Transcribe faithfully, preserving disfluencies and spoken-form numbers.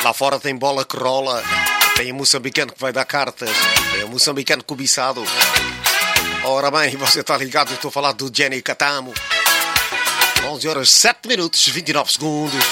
Lá fora tem bola que rola, tem um moçambicano que vai dar cartas, tem um moçambicano cobiçado. Ora bem, você está ligado, eu estou a falar do Jenny Catamo. onze horas sete minutos, vinte e nove segundos.